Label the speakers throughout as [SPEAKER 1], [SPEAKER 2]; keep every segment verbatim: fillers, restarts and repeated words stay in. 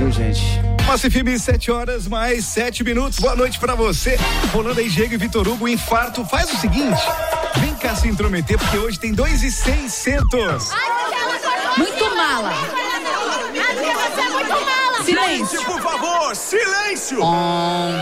[SPEAKER 1] viu, gente?
[SPEAKER 2] Massa F M, sete horas mais sete minutos. Boa noite pra você. Rolando aí, Diego e Vitor Hugo, infarto. Faz o seguinte, vem cá se intrometer, porque hoje tem dois e seiscentos.
[SPEAKER 3] Muito mala. Silêncio.
[SPEAKER 4] Por favor, silêncio.
[SPEAKER 3] Oh.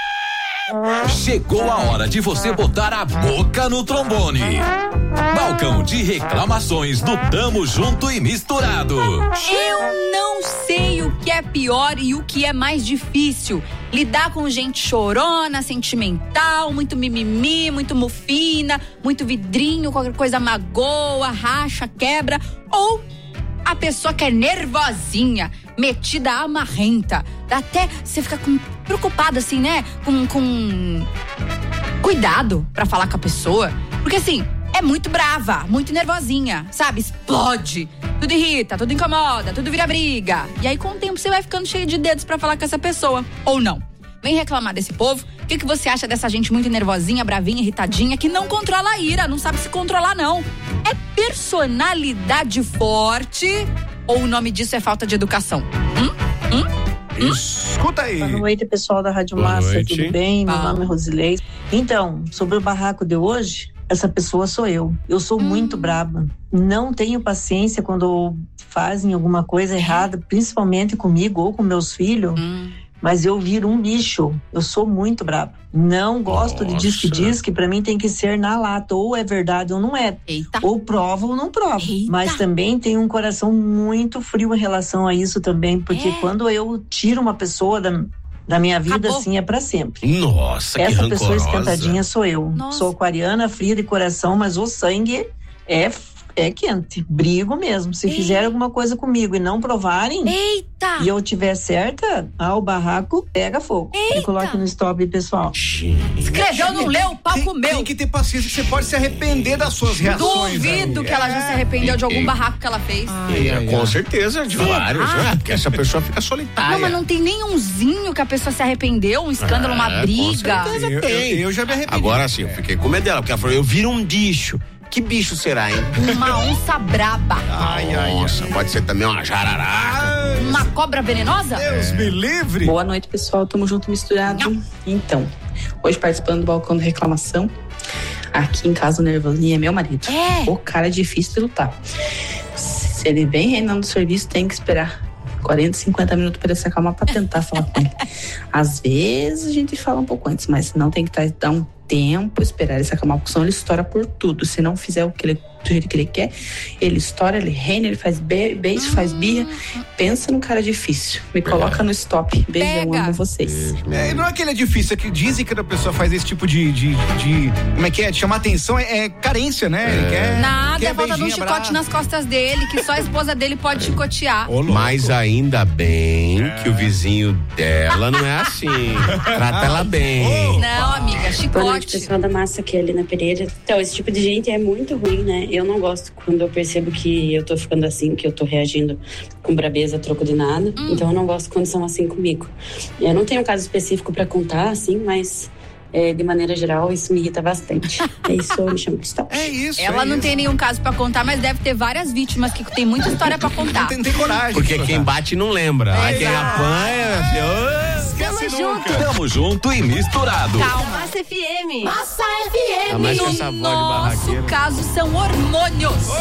[SPEAKER 5] Chegou a hora de você botar a boca no trombone. Balcão de reclamações do Tamo Junto e Misturado.
[SPEAKER 3] Eu não sei o que é pior e o que é mais difícil. Lidar com gente chorona, sentimental, muito mimimi, muito mufina, muito vidrinho, qualquer coisa magoa, racha, quebra. Ou a pessoa que é nervosinha, metida amarrenta. Dá até você fica com, preocupada assim, né? Com, com cuidado pra falar com a pessoa. Porque assim, é muito brava, muito nervosinha, sabe? Explode, tudo irrita, tudo incomoda, tudo vira briga. E aí com o tempo você vai ficando cheio de dedos pra falar com essa pessoa, ou não. Vem reclamar desse povo. O que, que você acha dessa gente muito nervosinha, bravinha, irritadinha, que não controla a ira, não sabe se controlar não? É personalidade forte ou o nome disso é falta de educação? Hum? Hum? Hum?
[SPEAKER 2] Escuta aí.
[SPEAKER 6] Boa noite, pessoal da Rádio
[SPEAKER 2] Boa
[SPEAKER 6] Massa,
[SPEAKER 2] noite.
[SPEAKER 6] tudo bem? Meu
[SPEAKER 3] Ah.
[SPEAKER 6] nome é Rosilei. Então, sobre o barraco de hoje, essa pessoa sou eu. Eu sou
[SPEAKER 3] Hum.
[SPEAKER 6] muito braba. Não tenho paciência quando fazem alguma coisa errada, principalmente comigo ou com meus filhos.
[SPEAKER 3] Hum.
[SPEAKER 6] Mas eu viro um bicho. Eu sou muito braba. Não gosto de diz que diz, que pra mim tem que ser na lata. Ou é verdade ou não é.
[SPEAKER 3] Eita.
[SPEAKER 6] Ou prova ou não prova.
[SPEAKER 3] Eita.
[SPEAKER 6] Mas também tenho um coração muito frio em relação a isso também. Porque
[SPEAKER 3] É.
[SPEAKER 6] quando eu tiro uma pessoa da, da minha vida,
[SPEAKER 3] Acabou.
[SPEAKER 6] assim, é pra sempre.
[SPEAKER 4] Nossa, que
[SPEAKER 6] Essa pessoa
[SPEAKER 4] rancorosa.
[SPEAKER 6] esquentadinha sou eu.
[SPEAKER 3] Nossa.
[SPEAKER 6] Sou aquariana, fria de coração, mas o sangue é, é quente. Brigo mesmo. Se
[SPEAKER 3] Ei.
[SPEAKER 6] fizer alguma coisa comigo e não provarem,
[SPEAKER 3] Eita.
[SPEAKER 6] e eu tiver certa, ah, o barraco pega fogo.
[SPEAKER 3] Eita.
[SPEAKER 6] Me coloque no stop, pessoal.
[SPEAKER 3] Escreveu, não leu, o pau
[SPEAKER 2] Tem,
[SPEAKER 3] comeu.
[SPEAKER 2] tem que ter paciência, que você pode se arrepender das suas reações.
[SPEAKER 3] Duvido
[SPEAKER 2] aí.
[SPEAKER 3] que ela já se arrependeu de algum
[SPEAKER 4] E-
[SPEAKER 3] barraco que ela fez.
[SPEAKER 2] Ai, ai,
[SPEAKER 4] Com
[SPEAKER 2] ai.
[SPEAKER 4] certeza, de vários, né? Porque essa pessoa fica solitária.
[SPEAKER 3] Não, mas não tem nenhumzinho que a pessoa se arrependeu, um escândalo, uma
[SPEAKER 4] É, com
[SPEAKER 3] briga.
[SPEAKER 4] certeza.
[SPEAKER 2] Eu, eu, eu já me arrependi.
[SPEAKER 4] Agora sim, eu fiquei com medo dela, porque ela falou, eu viro um bicho. Que bicho será, hein?
[SPEAKER 3] Uma onça braba.
[SPEAKER 2] Ai, ai,
[SPEAKER 4] Nossa, pode ser também uma jararaca.
[SPEAKER 3] Uma cobra venenosa?
[SPEAKER 2] Deus me livre.
[SPEAKER 7] Boa noite, pessoal. Tamo junto misturado. Então, hoje participando do balcão de reclamação. Aqui em casa o nervosinho é meu marido.
[SPEAKER 3] É.
[SPEAKER 7] O cara é difícil de lutar. Se ele vem reinando do serviço, tem que esperar quarenta, cinquenta minutos para ele se acalmar para tentar falar com ele. Às vezes a gente fala um pouco antes, mas não tem que tá, dar um tempo, esperar ele se acalmar, porque senão ele estoura por tudo. Se não fizer o que ele, do jeito que ele quer, ele estoura, ele reina, ele faz be- beijo, faz birra. Pensa num cara difícil. Me coloca no stop. Beijão,
[SPEAKER 3] Pega.
[SPEAKER 7] amo vocês.
[SPEAKER 2] É, não é que ele é difícil, é que dizem que a pessoa faz esse tipo de, de, de como é que é, de chamar atenção, é, é carência, né? Ele quer,
[SPEAKER 3] Nada,
[SPEAKER 2] quer
[SPEAKER 3] é falta de um
[SPEAKER 2] beijinho,
[SPEAKER 3] chicote
[SPEAKER 2] abraço.
[SPEAKER 3] nas costas dele, que só a esposa dele pode chicotear.
[SPEAKER 2] Ô, louco.
[SPEAKER 4] Mas ainda bem que o vizinho dela não é assim. Trata ela bem.
[SPEAKER 3] Não, amiga,
[SPEAKER 8] Boa noite,
[SPEAKER 3] chicote.
[SPEAKER 8] pessoal da Massa, aqui é a Lina Pereira. Então, esse tipo de gente é muito ruim, né? Eu não gosto quando eu percebo que eu tô ficando assim, que eu tô reagindo com brabeza a troco de nada.
[SPEAKER 3] Hum.
[SPEAKER 8] Então, eu não gosto quando são assim comigo. Eu não tenho um caso específico pra contar, assim, mas é, de maneira geral, isso me irrita bastante. É isso, eu me chamo Cristal.
[SPEAKER 2] É isso.
[SPEAKER 3] Ela
[SPEAKER 2] é
[SPEAKER 3] não
[SPEAKER 2] isso.
[SPEAKER 3] tem nenhum caso pra contar, mas deve ter várias vítimas que tem muita história pra contar.
[SPEAKER 2] Não tem, não tem coragem.
[SPEAKER 4] Porque
[SPEAKER 2] de
[SPEAKER 4] quem
[SPEAKER 2] contar.
[SPEAKER 4] bate não lembra. Aí quem apanha, assim,
[SPEAKER 2] Esquece
[SPEAKER 3] Tamo
[SPEAKER 2] nunca.
[SPEAKER 3] junto.
[SPEAKER 5] Tamo junto e misturado.
[SPEAKER 3] Calma.
[SPEAKER 9] Massa F M.
[SPEAKER 3] Massa F M.
[SPEAKER 4] Ainda mais com essa voz de
[SPEAKER 3] No nosso
[SPEAKER 4] barraqueiro.
[SPEAKER 3] caso, são hormônios.